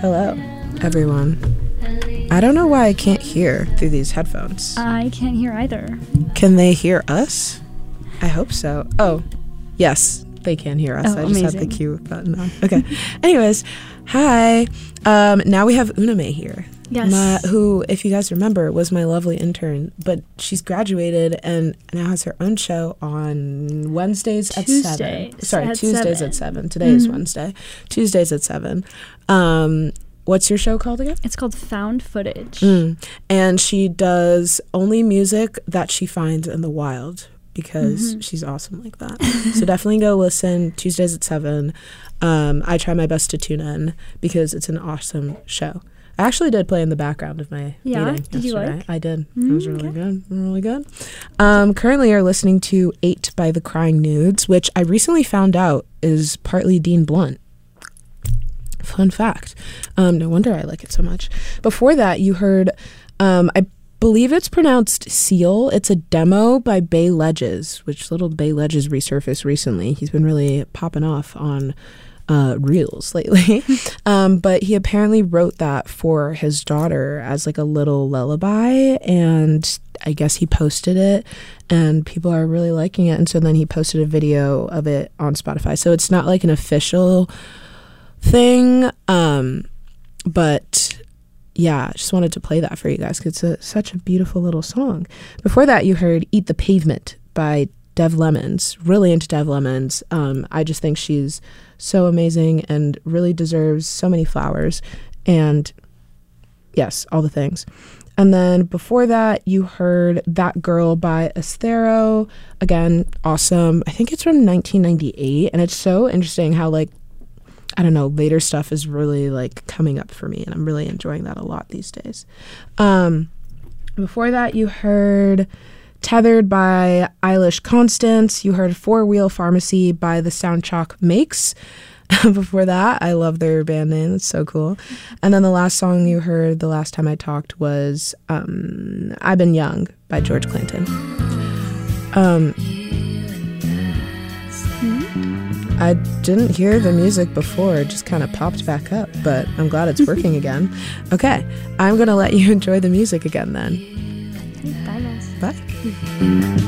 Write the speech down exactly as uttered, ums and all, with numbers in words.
Hello, everyone. I don't know why I can't hear through these headphones. I can't hear either. Can they hear us? I hope so. Oh, yes, they can hear us. Oh, I just amazing. have the cue button on. Okay. Anyways, hi. Um, now we have Uname here. Yes. Ma, who, if you guys remember, was my lovely intern, but she's graduated and now has her own show on Wednesdays Tuesdays at seven. Sorry, at Tuesdays seven. at seven. Today Mm-hmm. is Wednesday. Tuesdays at seven. Um, what's your show called again? It's called Found Footage. Mm. And she does only music that she finds in the wild because Mm-hmm. she's awesome like that. So definitely go listen Tuesdays at seven. Um, I try my best to tune in because it's an awesome show. I actually did play in the background of my Yeah? meeting Did you yesterday. like? I did. Mm, it was really okay. good. Really good. Um, currently, you're listening to Eight by the Crying Nudes, which I recently found out is partly Dean Blunt. Fun fact. Um, no wonder I like it so much. Before that, you heard, um, I believe it's pronounced Seal. It's a demo by Bay Ledges, which little Bay Ledges resurfaced recently. He's been really popping off on uh, reels lately. um, but he apparently wrote that for his daughter as like a little lullaby, and I guess he posted it and people are really liking it. And so then he posted a video of it on Spotify. So it's not like an official thing, um but yeah, just wanted to play that for you guys because it's a, such a beautiful little song. Before that, you heard Eat the Pavement by Dev Lemons. Really into Dev Lemons. um I just think she's so amazing and really deserves so many flowers, and yes, all the things. And then before that, you heard That Girl by Estero. Again, awesome. I think it's from nineteen ninety-eight, and it's so interesting how, like, I don't know, later stuff is really like coming up for me, and I'm really enjoying that a lot these days. Um, before that, you heard Tethered by Eilish Constance. You heard Four Wheel Pharmacy by The Sound Chalk Makes. Before that, I love their band name. It's so cool. And then the last song you heard the last time I talked was um, I've Been Young by George Clinton. Um, I didn't hear the music before. It just kind of popped back up, but I'm glad it's working again. Okay, I'm going to let you enjoy the music again then. Bye, guys. Bye.